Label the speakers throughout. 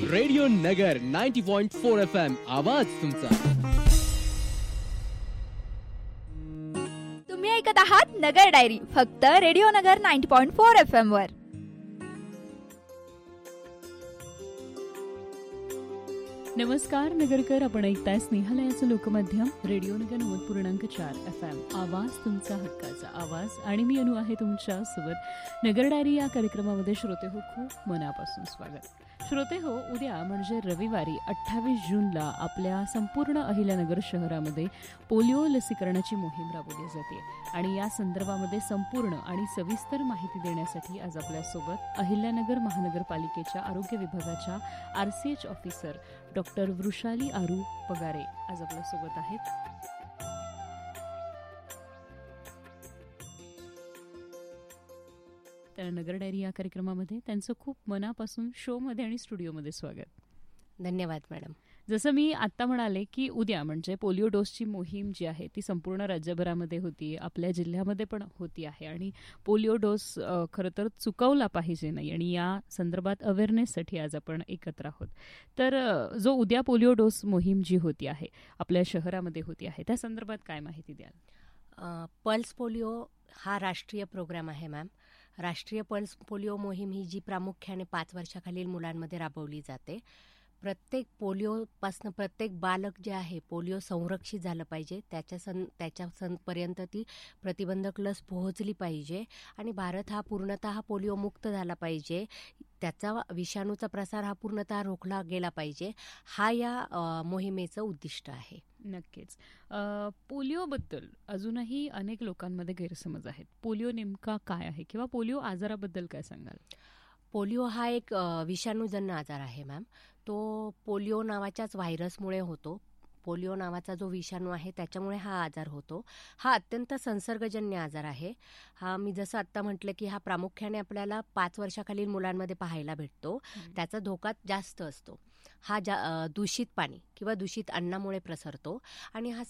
Speaker 1: Radio नगर 90.4 FM आवाज तुमचा.
Speaker 2: तुम्ही ऐकत आहात नगर डायरी फक्त रेडिओ नगर 90.4 FM वर.
Speaker 3: नमस्कार नगरकर, आपण ऐकताय स्नेहालयाचं लोकमाध्यम रेडिओ नगर 90.4 FM आवाज तुमचा हक्काचा आवाज. आणि मी अनु आहे तुमच्या सोबत. नगर डायरी या कार्यक्रमामध्ये श्रोते हो खूप मनापासून स्वागत. श्रोते हो, उद्या म्हणजे रविवारी 28 जूनला आपल्या संपूर्ण अहिल्यानगर शहरामध्ये पोलिओ लसीकरणाची मोहीम राबवली जाते. आणि या संदर्भामध्ये संपूर्ण आणि सविस्तर माहिती देण्यासाठी आज आपल्यासोबत अहिल्यानगर महानगरपालिकेच्या आरोग्य विभागाच्या RCH ऑफिसर डॉक्टर वृषाली आरू पगारे आज आपल्यासोबत आहेत. तर नगर डायरी या कार्यक्रमामध्ये त्यांचं खूप मनापासून शोमध्ये आणि स्टुडिओमध्ये स्वागत.
Speaker 4: धन्यवाद मॅडम.
Speaker 3: जसं मी आत्ता म्हणाले की उद्या म्हणजे पोलिओ डोसची मोहीम जी आहे ती संपूर्ण राज्यभरामध्ये होती, आपल्या जिल्ह्यामध्ये पण होती आहे. आणि पोलिओ डोस खरं तर चुकवला पाहिजे नाही आणि या संदर्भात अवेअरनेससाठी आज आपण एकत्र आहोत. तर जो उद्या पोलिओ डोस मोहीम जी होती आहे आपल्या शहरामध्ये होती आहे त्या संदर्भात काय माहिती द्याल?
Speaker 4: पल्स पोलिओ हा राष्ट्रीय प्रोग्राम आहे मॅम. राष्ट्रीय पल्स पोलिओ मोहीम ही जी प्रामुख्याने 5 वर्षाखालील मुलांमध्ये राबवली जाते. प्रत्येक पोलिओपासून प्रत्येक बालक जे आहे पोलिओ संरक्षित झालं पाहिजे, त्याच्यापर्यंत ती प्रतिबंधक लस पोहोचली पाहिजे आणि भारत हा पूर्णतः पोलिओ मुक्त झाला पाहिजे. त्याचा विषाणूचा प्रसार हा पूर्णतः रोखला गेला पाहिजे. हा या मोहिमेचं उद्दिष्ट आहे.
Speaker 3: नक्कीच. पोलिओबद्दल अजूनही अनेक लोकांमध्ये गैरसमज आहेत. पोलिओ नेमका काय आहे किंवा पोलिओ आजाराबद्दल काय सांगाल?
Speaker 4: पोलिओ हा एक विषाणूजन्य आजार आहे मॅम. तो पोलिओ नावाच्याच व्हायरसमुळे होतो. पोलिओ नावाचा जो विषाणू आहे त्याच्यामुळे हा आजार होतो. हा अत्यंत संसर्गजन्य आजार आहे. हा मी जसं आत्ता म्हटलं की हा प्रामुख्याने आपल्याला 5 वर्षाखालील मुलांमध्ये पाहायला भेटतो. त्याचा धोका जास्त असतो. हा दूषित पाणी किंवा दूषित अन्नामुळे प्रसरतो आणि हा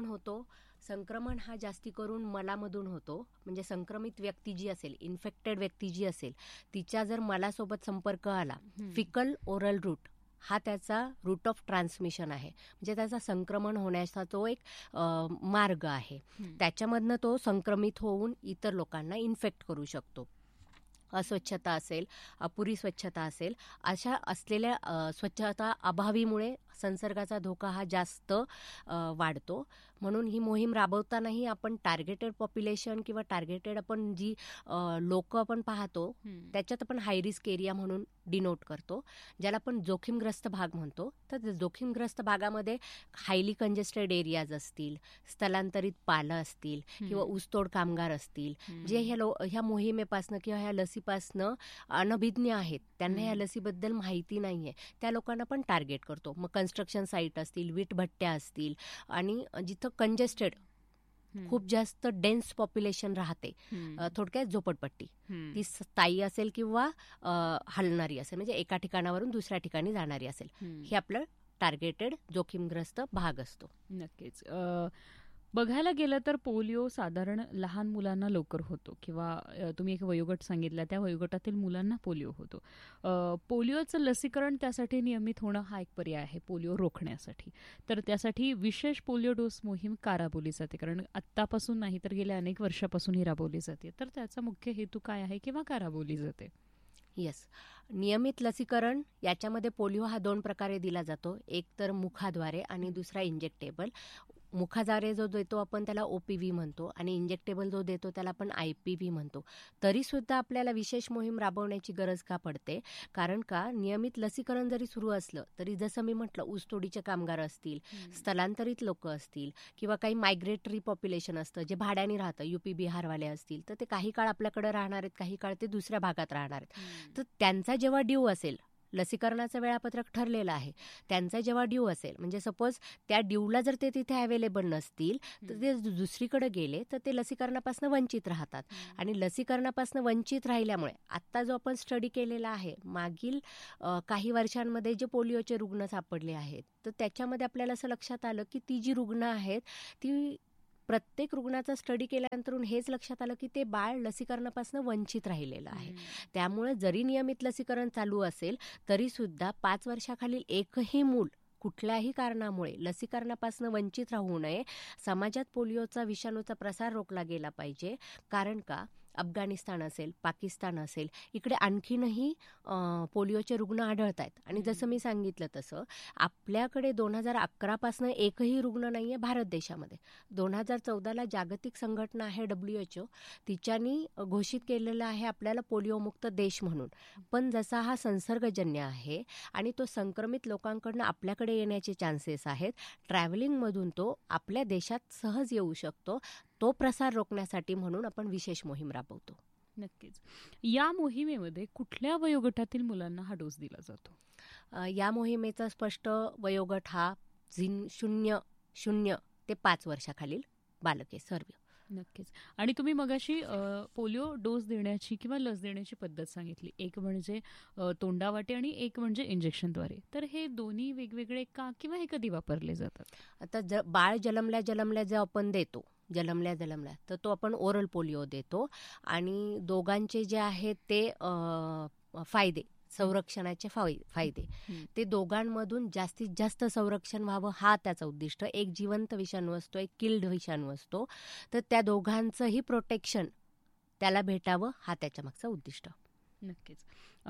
Speaker 4: संक्रमण हा जास्ती करून मलामधून होतो. म्हणजे संक्रमित व्यक्ती जी असेल, इन्फेक्टेड व्यक्ती जी असेल, तिच्या जर मलासोबत संपर्क आला, फिकल ओरल रूट हा त्याचा रूट ऑफ ट्रान्समिशन आहे. म्हणजे त्याचा संक्रमण होण्याचा तो एक मार्ग आहे. त्याच्यामधनं तो संक्रमित होऊन इतर लोकांना इन्फेक्ट करू शकतो. अस्वच्छता असेल, अपुरी स्वच्छता असेल, अशा असलेल्या स्वच्छता अभावीमुळे संसर्गाचा धोका हा जास्त वाढतो. म्हणून ही मोहीम राबवतानाही आपण टार्गेटेड पॉप्युलेशन किंवा टार्गेटेड आपण जी लोक आपण पाहतो त्याच्यात आपण हाय रिस्क एरिया म्हणून डिनोट करतो, ज्याला आपण जोखीमग्रस्त भाग म्हणतो. तर जोखीमग्रस्त भागामध्ये हायली कंजेस्टेड एरियाज असतील, स्थलांतरित पालं असतील किंवा ऊसतोड कामगार असतील, जे ह्या मोहिमेपासनं किंवा ह्या लसीपासनं अनभिज्ञ आहेत, त्यांना ह्या लसीबद्दल माहिती नाही आहे, त्या लोकांना पण टार्गेट करतो. मग कन्स्ट्रक्शन साईट असतील, वीटभट्ट्या असतील आणि जिथं कंजेस्टेड खूप जास्त डेन्स पॉप्युलेशन राहते, थोडक्यात झोपडपट्टी, ती स्थायी असेल किंवा हलणारी असेल, म्हणजे एका ठिकाणावरून दुसऱ्या ठिकाणी जाणारी असेल, हे आपलं टार्गेटेड जोखीमग्रस्त भाग असतो.
Speaker 3: नक्कीच. बघायला गेलं तर पोलिओ साधारण लहान मुलांना लवकर होतो किंवा तुम्ही एक वयोगट सांगितला, त्या वयोगटातील मुलांना पोलिओ होतो. पोलिओचं लसीकरण त्यासाठी नियमित होणं हा एक पर्याय आहे पोलिओ रोखण्यासाठी. तर त्यासाठी विशेष पोलिओ डोस मोहीम का राबवली जाते? कारण आत्तापासून नाही तर गेल्या अनेक वर्षापासून ही राबवली जाते. तर त्याचा मुख्य हेतू काय आहे किंवा का राबवली जाते?
Speaker 4: येस, नियमित लसीकरण याच्यामध्ये पोलिओ हा 2 प्रकारे दिला जातो. एक तर मुखाद्वारे आणि दुसरा इंजेक्टेबल. मुखाद्वारे जो देतो आपण त्याला OPV म्हणतो आणि इंजेक्टेबल जो देतो त्याला आपण IPV म्हणतो. तरीसुद्धा आपल्याला विशेष मोहीम राबवण्याची गरज का पडते? कारण का नियमित लसीकरण जरी सुरू असलं तरी जसं मी म्हटलं, ऊसतोडीचे कामगार असतील, स्थलांतरित लोक असतील किंवा काही मायग्रेटरी पॉप्युलेशन असतं जे भाड्याने राहतं, UP बिहारवाले असतील, तर ते काही काळ आपल्याकडे राहणार आहेत, काही काळ ते दुसऱ्या भागात राहणार आहेत. तर त्यांचा जेव्हा ड्यू असेल, लसीकरणाचं वेळापत्रक ठरलेलं आहे, त्यांचा जेव्हा ड्यू असेल, म्हणजे सपोज त्या ड्यूला जर ते तिथे अवेलेबल नसतील तर ते दुसरीकडे गेले तर ते लसीकरणापासून वंचित राहतात. आणि लसीकरणापासून वंचित राहिल्यामुळे आत्ता जो आपण स्टडी केलेला आहे, मागील काही वर्षांमध्ये जे पोलिओचे रुग्ण सापडले आहेत, तर त्याच्यामध्ये आपल्याला असं लक्षात आलं की ती जी रुग्ण आहेत ती प्रत्येक रुग्णाचा स्टडी केल्यानंतर हेच लक्षात आलं की ते बाळ लसीकरणापासून वंचित राहिलेलं आहे. त्यामुळे जरी नियमित लसीकरण चालू असेल तरी सुद्धा 5 वर्षाखालील एकही मूल कुठल्याही कारणामुळे लसीकरणापासून वंचित राहू नये. समाजात पोलिओचा विषाणूचा प्रसार रोखला गेला पाहिजे. कारण का अफगाणिस्तान असेल, पाकिस्तान असेल, इकडे आणखीनही पोलिओचे रुग्ण आढळत आहेत. आणि जसं मी सांगितलं तसं आपल्याकडे 2011 एकही रुग्ण नाही आहे भारत देशामध्ये. 2014 जागतिक संघटना आहे WHO, तिच्यानी घोषित केलेलं आहे आपल्याला पोलिओमुक्त देश म्हणून. पण जसा हा संसर्गजन्य आहे आणि तो संक्रमित लोकांकडून आपल्याकडे येण्याचे चान्सेस आहेत, ट्रॅव्हलिंगमधून तो आपल्या देशात सहज येऊ शकतो. तो प्रसार रोखण्यासाठी म्हणून आपण विशेष मोहीम राबवतो.
Speaker 3: नक्कीच. या मोहिमेमध्ये कुठल्या वयोगटातील मुलांना हा डोस दिला जातो?
Speaker 4: या मोहिमेचा स्पष्ट वयोगट हा 0 ते 5 वर्षाखालील बालके सर्व.
Speaker 3: नक्कीच. आणि तुम्ही मगाशी पोलिओ डोस देण्याची किंवा लस देण्याची पद्धत सांगितली. एक म्हणजे तोंडावाटे आणि एक म्हणजे इंजेक्शनद्वारे. तर हे दोन्ही वेगवेगळे का किंवा हे कधी वापरले जातात?
Speaker 4: आता बाळ जन्मल्या जो आपण देतो जन्मल्या तर तो आपण ओरल पोलिओ देतो. आणि दोघांचे जे आहेत ते फायदे, संरक्षणाचे फायदे, ते दोघांमधून जास्तीत जास्त संरक्षण व्हावं हा त्याचा उद्दिष्ट. एक जिवंत विषाणू असतो, एक किल्ड विषाणू असतो, तर त्या दोघांचंही प्रोटेक्शन त्याला भेटावं हा त्याच्या मागचा उद्दिष्ट.
Speaker 3: नक्कीच.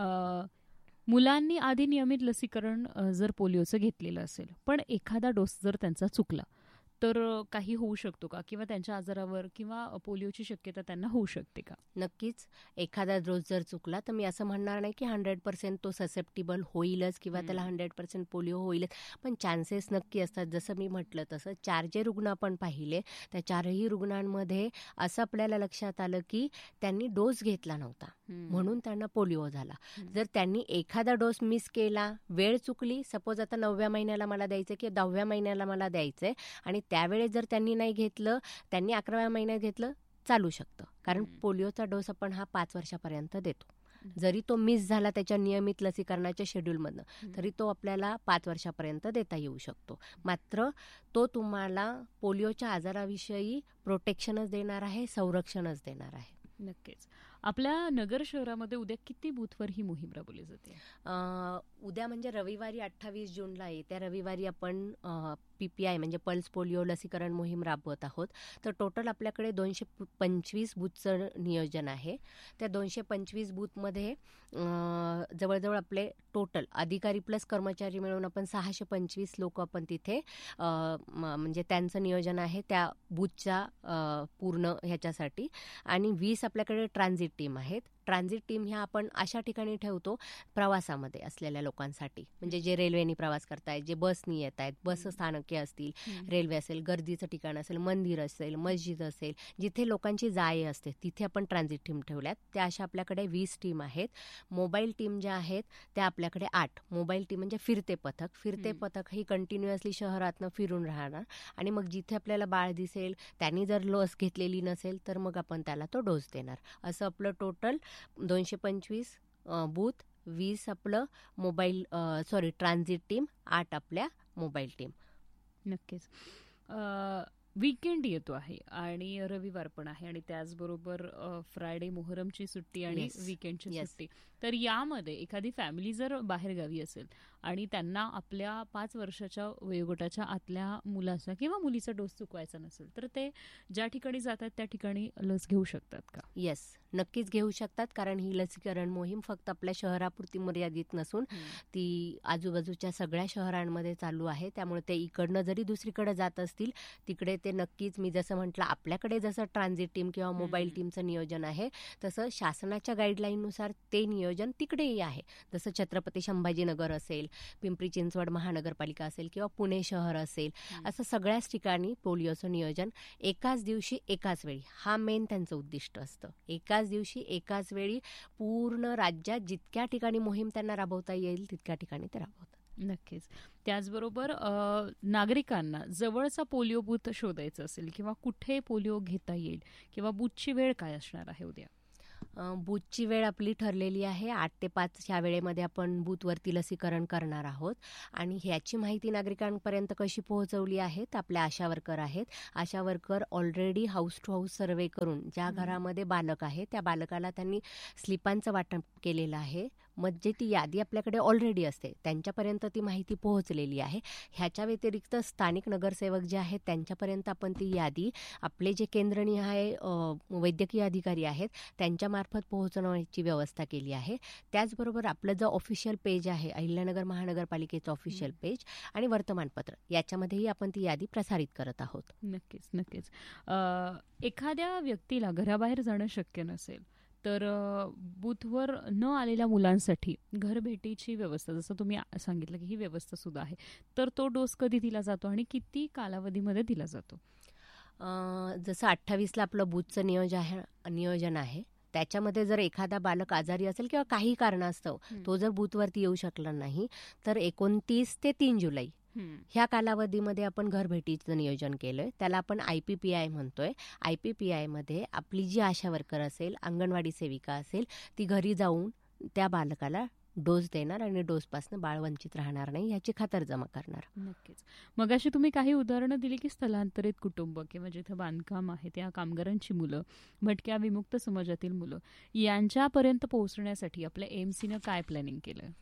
Speaker 3: मुलांनी आधी नियमित लसीकरण जर पोलिओचं घेतलेलं असेल पण एखादा डोस जर त्यांचा चुकला तर काही होऊ शकतो का? किंवा त्यांच्या आजारावर किंवा पोलिओची शक्यता त्यांना होऊ शकते का?
Speaker 4: नक्कीच. एखादा डोस जर चुकला तर मी असं म्हणणार नाही की 100% तो ससेप्टिबल होईलच किंवा त्याला 100% पोलिओ होईलच, पण चान्सेस नक्की असतात. जसं मी म्हटलं तसं 4 जे रुग्ण आपण पाहिले त्या 4ही रुग्णांमध्ये असं आपल्याला लक्षात आलं की त्यांनी डोस घेतला नव्हता म्हणून त्यांना पोलिओ झाला. जर त्यांनी एखादा डोस मिस केला, वेळ चुकली, सपोज आता 9व्या महिन्याला मला द्यायचं की 10व्या महिन्याला मला द्यायचंय आणि त्यावेळेस जर त्यांनी नाही घेतलं, त्यांनी 11व्या महिन्यात घेतलं, चालू शकतं. कारण पोलिओचा डोस आपण हा 5 वर्षापर्यंत देतो. जरी तो मिस झाला त्याच्या नियमित लसीकरणाच्या शेड्यूलमधनं तरी तो आपल्याला 5 वर्षापर्यंत देता येऊ शकतो. मात्र तो तुम्हाला पोलिओच्या आजाराविषयी प्रोटेक्शनच देणार आहे, संरक्षणच देणार आहे.
Speaker 3: नक्कीच. आपल्या नगर शहरामध्ये उद्या किती बूथवर ही मोहीम राबवली जाते?
Speaker 4: उद्या म्हणजे रविवारी 28 जूनला आहे. त्या रविवारी आपण PPI म्हणजे पल्स पोलिओ लसीकरण मोहीम राबवत आहोत. तर टोटल आपल्याकडे 225 बूथचं नियोजन आहे. त्या 225 बूथमध्ये जवळजवळ आपले टोटल अधिकारी प्लस कर्मचारी मिळून आपण 625 लोक आपण तिथे म्हणजे त्यांचं नियोजन आहे त्या बूथच्या पूर्ण ह्याच्यासाठी. आणि 20 आपल्याकडे ट्रान्झिट टीम आहेत. ट्रान्झिट टीम ह्या आपण अशा ठिकाणी ठेवतो प्रवासामध्ये असलेल्या लोकांसाठी, म्हणजे जे रेल्वेनी प्रवास करतायत, जे बसनी येत आहेत, बस स्थानके असतील, रेल्वे असेल, गर्दीचं ठिकाण असेल, मंदिर असेल, मस्जिद असेल, जिथे लोकांची जाय असते तिथे आपण ट्रान्झिट टीम ठेवल्यात. त्या अशा आपल्याकडे 20 टीम आहेत. मोबाईल टीम ज्या आहेत त्या आपल्याकडे 8. मोबाईल टीम म्हणजे फिरते पथक ही कंटिन्युअसली शहरातनं फिरून राहणार आणि मग जिथे आपल्याला बाळ दिसेल त्यांनी जर लस घेतलेली नसेल तर मग आपण त्याला तो डोस देणार. असं आपलं टोटल 225 बूथ, 20 आपलं ट्रान्झिट टीम, 8 आपल्या मोबाईल टीम.
Speaker 3: नक्कीच. वीकेंड येतो आहे आणि रविवार पण आहे आणि त्याचबरोबर फ्रायडे मोहरमची सुट्टी आणि वीकेंडची सुट्टी. तर यामध्ये एखादी फॅमिली जर बाहेरगावी असेल आणि त्यांना आपल्या 5 वर्षाच्या वयोगटाच्या आतल्या मुलाचा किंवा मुलीचा डोस चुकवायचा नसेल तर ते ज्या ठिकाणी जातात त्या ठिकाणी लस घेऊ शकतात का?
Speaker 4: येस, नक्कीच घेऊ शकतात. कारण ही लसीकरण मोहीम फक्त आपल्या शहरापुरती मर्यादित नसून ती आजूबाजूच्या सगळ्या शहरांमध्ये चालू आहे. त्यामुळे ते इकडनं जरी दुसरीकडे जात असतील तिकडे ते नक्कीच, मी जसं म्हटलं आपल्याकडे जसं ट्रान्झिट टीम किंवा मोबाईल टीमचं नियोजन आहे तसं शासनाच्या गाईडलाईननुसार ते नियोजन तिकडेही आहे. जसं छत्रपती संभाजीनगर असेल, पिंपरी चिंचवड महानगरपालिका असेल किंवा पुणे शहर असेल, असं सगळ्याच ठिकाणी पोलिओचं नियोजन एकाच दिवशी एकाच वेळी, हा मेन त्यांचं उद्दिष्ट असतं. एकाच दिवशी एकाच वेळी पूर्ण राज्यात जितक्या ठिकाणी मोहीम त्यांना राबवता येईल तितक्या ठिकाणी ते राबवतात.
Speaker 3: नक्कीच. त्याचबरोबर नागरिकांना जवळचा पोलिओ बूथ शोधायचं असेल किंवा कुठे पोलिओ घेता येईल किंवा बूथची वेळ काय असणार आहे उद्या?
Speaker 4: बूथची वेळ आपली ठरलेली आहे 8 ते 5 ह्या वेळेमध्ये आपण बूथवरती लसीकरण करणार आहोत. आणि ह्याची माहिती नागरिकांपर्यंत कशी पोहोचवली आहे, तर आपल्या आशा वर्कर आहेत. आशा worker already house to house सर्वे करून ज्या घरामध्ये बालक आहे त्या बालकाला त्यांनी स्लिपांचं वाटप केलेलं आहे. म्हणजे ती यादी आपल्याकडे ऑलरेडी असते, त्यांच्यापर्यंत ती माहिती पोहोचलेली आहे. ह्याच्या व्यतिरिक्त स्थानिक नगरसेवक जे आहेत त्यांच्यापर्यंत आपण ती यादी आपले जे केंद्रनिहाय वैद्यकीय अधिकारी आहेत त्यांच्यामार्फत पोहोचवण्याची व्यवस्था केली आहे. त्याचबरोबर आपलं जो ऑफिशियल पेज आहे अहिल्यानगर महानगरपालिकेचं ऑफिशियल पेज आणि वर्तमानपत्र याच्यामध्येही आपण ती यादी प्रसारित करत आहोत.
Speaker 3: नक्कीच. एखाद्या व्यक्तीला घराबाहेर जाणं शक्य नसेल तर बूथवर न आलेल्या मुलांसाठी घरभेटीची व्यवस्था, जसं तुम्ही सांगितलं की ही व्यवस्था सुद्धा आहे, तर तो डोस कधी दिला जातो आणि किती कालावधीमध्ये दिला जातो?
Speaker 4: जसं 28ला आपलं बूथचं नियोजन आहे, त्याच्यामध्ये जर एखादा बालक आजारी असेल किंवा काही कारणास्तव तो जर बूथवरती येऊ शकला नाही तर 29 ते 3 जुलै ह्या कालावधीमध्ये आपण घरभेटीचं नियोजन केलंय. त्याला आपण IPPI म्हणतोय. IPPI मध्ये आपली जी आशा वर्कर असेल, अंगणवाडी सेविका असेल, ती घरी जाऊन त्या बालकाला डोस देणार आणि डोसपासून बाळ वंचित राहणार नाही याची खातरजमा करणार.
Speaker 3: नक्कीच. मगाशी तुम्ही काही उदाहरणं दिली की स्थलांतरित कुटुंब किंवा जिथे बांधकाम आहे त्या कामगारांची मुलं, भटक्या विमुक्त समाजातील मुलं यांच्यापर्यंत पोहोचण्यासाठी आपल्या AMCनं काय प्लॅनिंग केलं?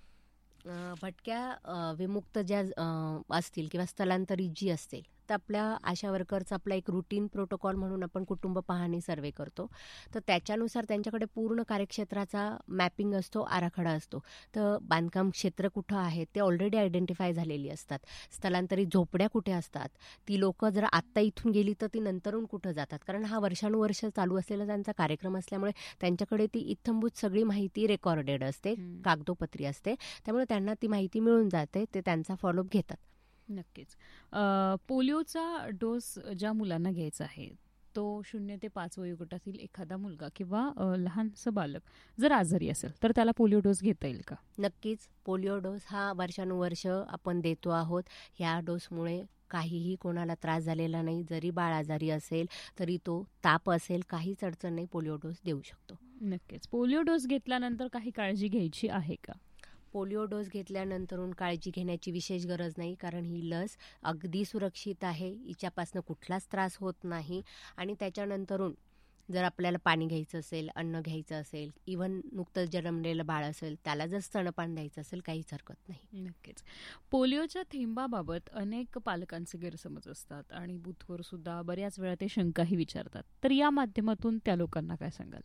Speaker 4: भटक्या विमुक्त ज्या असतील किंवा स्थलांतरित जी असतील तर आपल्या आशा वर्करचा आपला एक रुटीन प्रोटोकॉल म्हणून आपण कुटुंब पाहणी सर्वे करतो. तर त्याच्यानुसार त्यांच्याकडे पूर्ण कार्यक्षेत्राचा मॅपिंग असतो, आराखडा असतो. तर बांधकाम क्षेत्र कुठं आहे ते ऑलरेडी आयडेंटिफाय झालेली असतात. स्थलांतरित झोपड्या कुठे असतात, ती लोक जर आत्ता इथून गेली तर ती नंतरून कुठं जातात, कारण हा वर्षानुवर्ष चालू असलेला त्यांचा कार्यक्रम असल्यामुळे त्यांच्याकडे ती इत्थंभूत सगळी माहिती रेकॉर्डेड असते, कागदोपत्री असते. त्यामुळे त्यांना ती माहिती मिळून जाते, ते त्यांचा फॉलोअप घेतात.
Speaker 3: नक्कीच. पोलिओचा डोस ज्या मुलांना घ्यायचा आहे तो 0 ते 5 वयोगटातील एखादा मुलगा किंवा लहानसं बालक जर आजारी असेल तर त्याला पोलिओ डोस घेता येईल का?
Speaker 4: नक्कीच. पोलिओ डोस हा वर्षानुवर्ष आपण देतो आहोत. ह्या डोसमुळे काहीही कोणाला त्रास झालेला नाही. जरी बाळ आजारी असेल तरी तो ताप असेल काहीच अडचण नाही, पोलिओ डोस देऊ शकतो.
Speaker 3: नक्कीच. पोलिओ डोस घेतल्यानंतर काही काळजी घ्यायची आहे का?
Speaker 4: पोलिओ डोस घेतल्यानंतरून काळजी घेण्याची विशेष गरज नाही, कारण ही लस अगदी सुरक्षित आहे. हिच्यापासून कुठलाच त्रास होत नाही. आणि त्याच्यानंतरून जर आपल्याला पाणी घ्यायचं असेल, अन्न घ्यायचं असेल, इव्हन नुकतंच जन्मलेलं बाळ असेल त्याला जर स्तनपान द्यायचं असेल काहीच हरकत नाही.
Speaker 3: नक्कीच. पोलिओच्या थेंबाबाबत अनेक पालकांचे गैरसमज असतात आणि बूथवर सुद्धा बऱ्याच वेळा ते शंकाही विचारतात, तर या माध्यमातून त्या लोकांना काय सांगाल?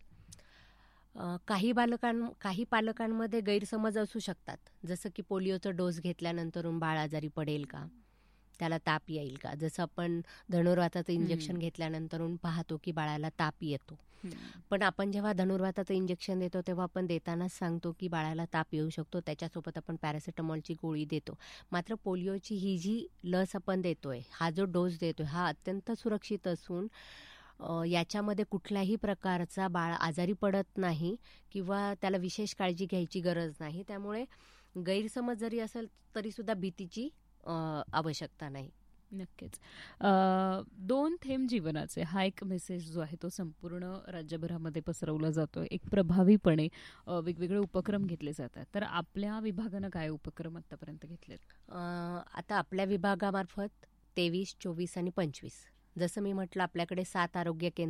Speaker 4: काही पालकांमध्ये गैरसमज असू शकतात, जसं की पोलिओचा डोस घेतल्यानंतरून बाळ आजारी पडेल का, त्याला ताप येईल का. जसं आपण धनुर्वाताचं इंजेक्शन घेतल्यानंतरून पाहतो की बाळाला ताप येतो, पण आपण जेव्हा धनुर्वाताचं इंजेक्शन देतो तेव्हा आपण देतानाच सांगतो की बाळाला ताप येऊ शकतो, त्याच्यासोबत आपण पॅरासिटामॉलची गोळी देतो. मात्र पोलिओची ही जी लस आपण देतोय, हा जो डोस देतोय हा अत्यंत सुरक्षित असून याच्यामध्ये कुठल्याही प्रकारचा बाळ आजारी पडत नाही किंवा त्याला विशेष काळजी घ्यायची गरज नाही. त्यामुळे गैरसमज जरी असेल तरी सुद्धा भीतीची आवश्यकता नाही.
Speaker 3: नक्कीच. 2 थेंब जीवनाचे हा एक मेसेज जो आहे तो संपूर्ण राज्यभरामध्ये पसरवला जातो. एक प्रभावीपणे वेगवेगळे उपक्रम घेतले जातात. तर आपल्या विभागानं काय उपक्रम आतापर्यंत घेतलेत?
Speaker 4: आता आपल्या विभागामार्फत 23, 24 आणि 25 जसं मी म्हटलं आपल्याकडे 7 आरोग्य केंद्र